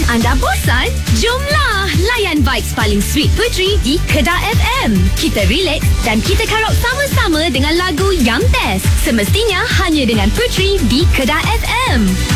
Anda bosan? Jomlah layan vibes paling sweet Puteri di Kedah FM. Kita relax dan kita karaoke sama-sama dengan lagu yang best. Semestinya hanya dengan Puteri di Kedah FM.